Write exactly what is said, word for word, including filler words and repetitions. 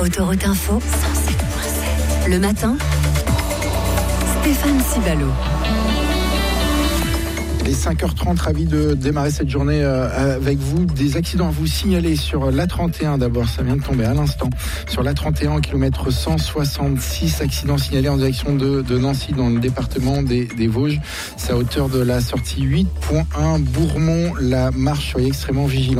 Autoroute Info, le matin, Stéphane Cibalo. Les cinq heures trente, ravi de démarrer cette journée avec vous. Des accidents à vous signaler sur l'A trente et un d'abord, ça vient de tomber à l'instant. Sur l'A trente et un, kilomètre cent soixante-six, accidents signalés en direction de, de Nancy dans le département des, des Vosges. C'est à hauteur de la sortie huit point un Bourmont. La marche, soyez extrêmement vigilants.